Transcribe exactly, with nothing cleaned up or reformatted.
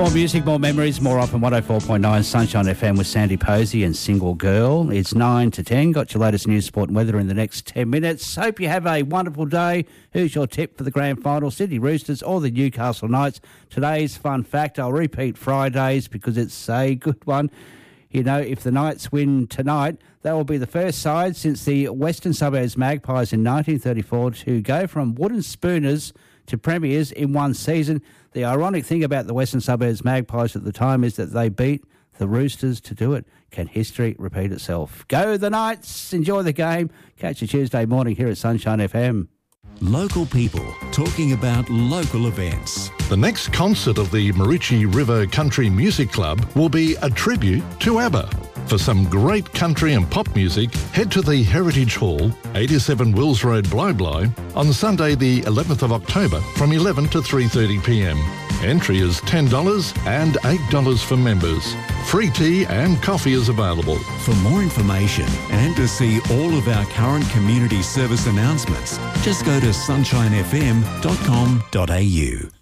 More music, more memories, more up on one oh four point nine Sunshine F M with Sandy Posey and Single Girl. It's nine to ten. Got your latest news, sport and weather in the next ten minutes. Hope you have a wonderful day. Who's your tip for the grand final? Sydney Roosters or the Newcastle Knights? Today's fun fact, I'll repeat Fridays because it's a good one. You know, if the Knights win tonight, they will be the first side since the Western Suburbs Magpies in nineteen thirty-four to go from wooden spooners to premiers in one season. The ironic thing about the Western Suburbs Magpies at the time is that they beat the Roosters to do it. Can history repeat itself? Go the Knights! Enjoy the game. Catch you Tuesday morning here at Sunshine F M. Local people talking about local events. The next concert of the Maroochy River Country Music Club will be a tribute to ABBA. For some great country and pop music, head to the Heritage Hall, eighty-seven Wills Road, Bly Bly, on Sunday the eleventh of October from eleven to three thirty p m. Entry is ten dollars and eight dollars for members. Free tea and coffee is available. For more information and to see all of our current community service announcements, just go to sunshine f m dot com dot a u.